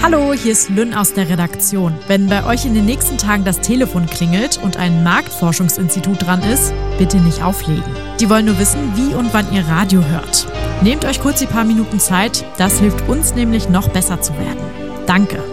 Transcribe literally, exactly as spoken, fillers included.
Hallo, hier ist Lynn aus der Redaktion. Wenn bei euch in den nächsten Tagen das Telefon klingelt und ein Marktforschungsinstitut dran ist, bitte nicht auflegen. Die wollen nur wissen, wie und wann ihr Radio hört. Nehmt euch kurz die paar Minuten Zeit, das hilft uns nämlich noch besser zu werden. Danke.